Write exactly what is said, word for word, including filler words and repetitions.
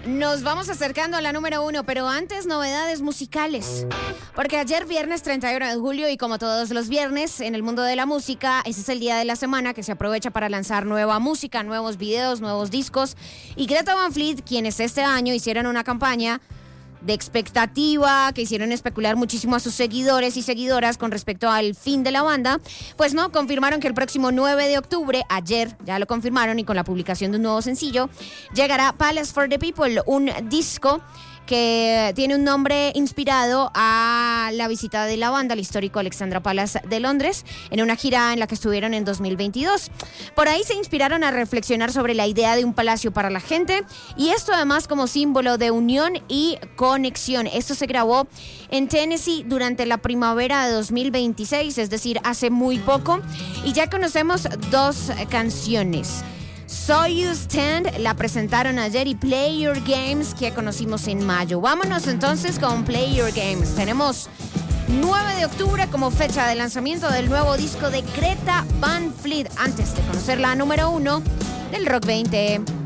Nos vamos acercando a la número uno, pero antes novedades musicales. Porque ayer viernes treinta y uno de julio y como todos los viernes en el mundo de la música, ese es el día de la semana que se aprovecha para lanzar nueva música, nuevos videos, nuevos discos. Y Greta Van Fleet, quienes este año hicieron una campaña de expectativa, que hicieron especular muchísimo a sus seguidores y seguidoras con respecto al fin de la banda, pues no, confirmaron que el próximo nueve de octubre, ayer ya lo confirmaron y con la publicación de un nuevo sencillo, llegará Palace for the People, un disco que tiene un nombre inspirado a la visita de la banda al histórico Alexandra Palace de Londres, en una gira en la que estuvieron en dos mil veintidós. Por ahí se inspiraron a reflexionar sobre la idea de un palacio para la gente, y esto además como símbolo de unión y conexión. Esto se grabó en Tennessee durante la primavera de dos mil veintiséis, es decir, hace muy poco, y ya conocemos dos canciones. So You Stand la presentaron ayer y Play Your Games, que conocimos en mayo. Vámonos entonces con Play Your Games. Tenemos nueve de octubre como fecha de lanzamiento del nuevo disco de Greta Van Fleet, antes de conocer la número uno del Rock veinte.